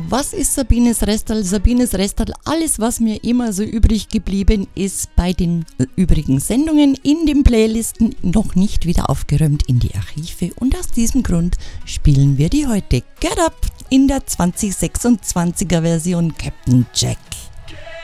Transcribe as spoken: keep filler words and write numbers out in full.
was ist Sabines Restal? Sabines Restal, alles was mir immer so übrig geblieben ist bei den übrigen Sendungen in den Playlisten, noch nicht wieder aufgeräumt in die Archive und aus diesem Grund spielen wir die heute. Get Up in der zwanzig sechsundzwanziger Version Captain Jack.